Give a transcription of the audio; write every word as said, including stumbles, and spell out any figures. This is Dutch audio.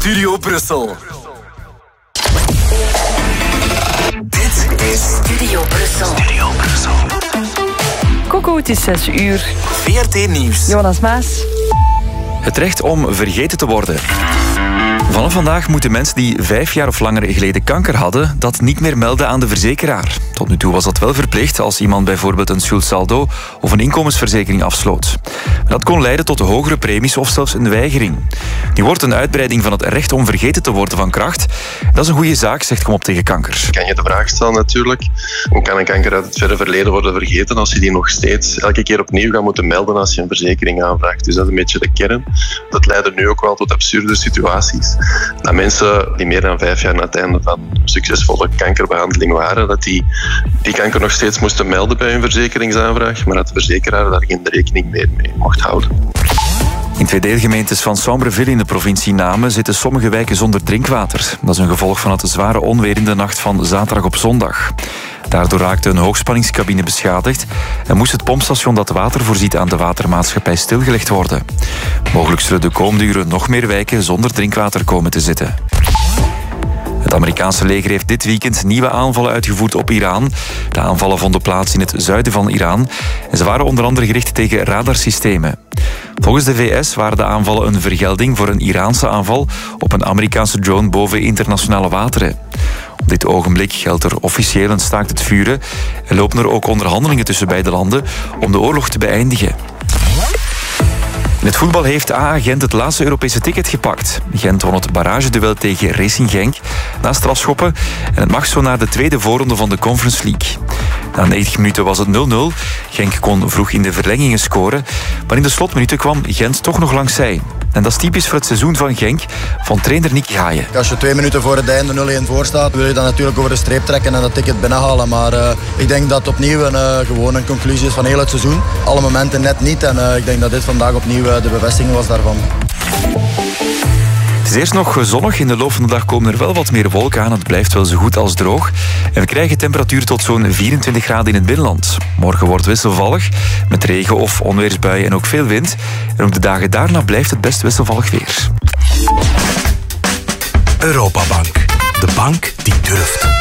Studio Brussel. Dit is Studio Brussel. Studio Brussel. Coco, het is zes uur. V R T Nieuws. Jonas Maas. Het recht om vergeten te worden. Vanaf vandaag moeten mensen die vijf jaar of langer geleden kanker hadden dat niet meer melden aan de verzekeraar. Tot nu toe was dat wel verplicht als iemand bijvoorbeeld een schuldsaldo of een inkomensverzekering afsloot. Maar dat kon leiden tot hogere premies of zelfs een weigering. Nu wordt een uitbreiding van het recht om vergeten te worden van kracht. Dat is een goede zaak, zegt Kom op tegen kanker. Kan je de vraag stellen natuurlijk, hoe kan een kanker uit het verre verleden worden vergeten als je die nog steeds elke keer opnieuw gaat moeten melden als je een verzekering aanvraagt. Dus dat is een beetje de kern. Dat leidde nu ook wel tot absurde situaties. Dat mensen die meer dan vijf jaar na het einde van een succesvolle kankerbehandeling waren, dat die die kanker nog steeds moesten melden bij hun verzekeringsaanvraag, maar dat de verzekeraar daar geen rekening meer mee mocht houden. In twee deelgemeentes van Sambreville in de provincie Namen zitten sommige wijken zonder drinkwater. Dat is een gevolg van het zware onweer in de nacht van zaterdag op zondag. Daardoor raakte een hoogspanningscabine beschadigd en moest het pompstation dat water voorziet aan de watermaatschappij stilgelegd worden. Mogelijk zullen de komende uren nog meer wijken zonder drinkwater komen te zitten. Het Amerikaanse leger heeft dit weekend nieuwe aanvallen uitgevoerd op Iran. De aanvallen vonden plaats in het zuiden van Iran en ze waren onder andere gericht tegen radarsystemen. Volgens de V S waren de aanvallen een vergelding voor een Iraanse aanval op een Amerikaanse drone boven internationale wateren. Op dit ogenblik geldt er officieel een staakt het vuren en lopen er ook onderhandelingen tussen beide landen om de oorlog te beëindigen. In het voetbal heeft A A Gent het laatste Europese ticket gepakt. Gent won het barrageduel tegen Racing Genk na strafschoppen en het mag zo naar de tweede voorronde van de Conference League. Na negentig minuten was het nul nul. Genk kon vroeg in de verlengingen scoren, maar in de slotminuten kwam Gent toch nog langs zij. En dat is typisch voor het seizoen van Genk, van trainer Nick Gaaien. Als je twee minuten voor het einde nul een voor staat, wil je dan natuurlijk over de streep trekken en dat ticket binnenhalen. Maar uh, ik denk dat opnieuw een, uh, gewoon een conclusie is van heel het seizoen. Alle momenten net niet en uh, ik denk dat dit vandaag opnieuw uh, de bevestiging was daarvan. Het is eerst nog zonnig. In de loop van de dag komen er wel wat meer wolken aan. Het blijft wel zo goed als droog. En we krijgen temperatuur tot zo'n vierentwintig graden in het binnenland. Morgen wordt wisselvallig, met regen of onweersbuien en ook veel wind. En ook de dagen daarna blijft het best wisselvallig weer. Europabank. De bank die durft.